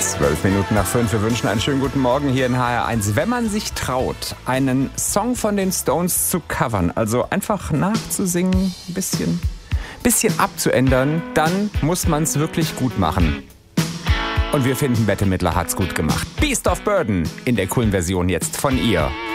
5:12. Wir wünschen einen schönen guten Morgen hier in HR1. Wenn man sich traut, einen Song von den Stones zu covern, also einfach nachzusingen, ein bisschen abzuändern, dann muss man es wirklich gut machen. Und wir finden, Bette Midler hat's gut gemacht. Beast of Burden in der coolen Version jetzt von ihr.